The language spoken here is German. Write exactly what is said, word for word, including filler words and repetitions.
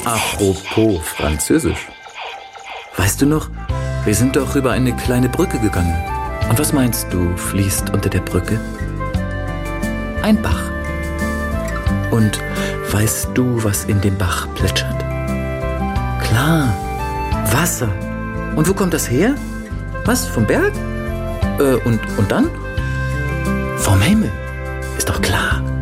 Apropos Französisch. Weißt du noch, wir sind doch über eine kleine Brücke gegangen. Und was meinst du, fließt unter der Brücke? Ein Bach. Und weißt du, was in dem Bach plätschert? Klar, Wasser. Und wo kommt das her? Was, vom Berg? Äh, und, und dann? Vom Himmel. Ist doch klar.